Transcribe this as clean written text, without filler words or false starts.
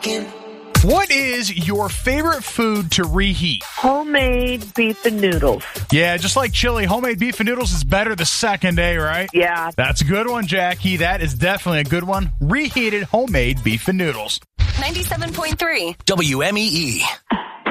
rocking. What is your favorite food to reheat? Homemade beef and noodles. Yeah, just like chili, homemade beef and noodles is better the second day, right? Yeah. That's a good one, Jackie. That is definitely a good one. Reheated homemade beef and noodles. 97.3 WMEE.